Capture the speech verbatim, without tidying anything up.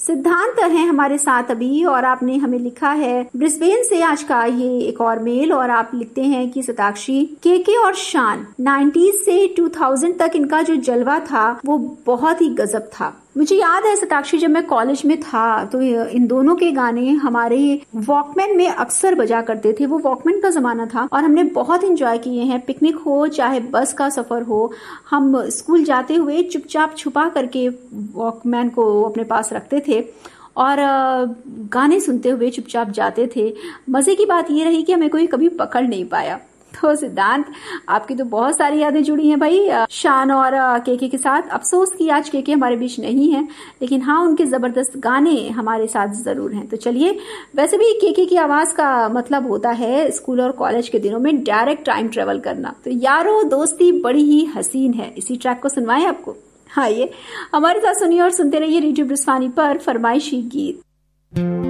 सिद्धांत है हमारे साथ अभी, और आपने हमें लिखा है ब्रिस्बेन से आज का ये एक और मेल, और आप लिखते हैं कि सताक्षी, केके और शान नाइंटीज़ से टू थाउज़ेंड तक इनका जो जलवा था वो बहुत ही गजब था। मुझे याद है सताक्षी, जब मैं कॉलेज में था तो इन दोनों के गाने हमारे वॉकमैन में अक्सर बजा करते थे। वो वॉकमैन का जमाना था और हमने बहुत एंजॉय किए हैं। पिकनिक हो चाहे बस का सफर हो, हम स्कूल जाते हुए चुपचाप छुपा करके वॉकमैन को अपने पास रखते थे और गाने सुनते हुए चुपचाप जाते थे। मजे की बात ये रही कि हमें कोई कभी पकड़ नहीं पाया। तो सिद्धांत, आपकी तो बहुत सारी यादें जुड़ी हैं भाई शान और केके के साथ। अफसोस कि आज केके हमारे बीच नहीं है, लेकिन हाँ उनके जबरदस्त गाने हमारे साथ जरूर हैं। तो चलिए, वैसे भी केके की आवाज का मतलब होता है स्कूल और कॉलेज के दिनों में डायरेक्ट टाइम ट्रेवल करना। तो यारो दोस्ती बड़ी ही हसीन है, इसी ट्रैक को सुनवाएं आपको। हाँ, ये हमारे साथ सुनिए और सुनते रहिए रेडियो ब्रिस्वानी पर फरमाइशी गीत।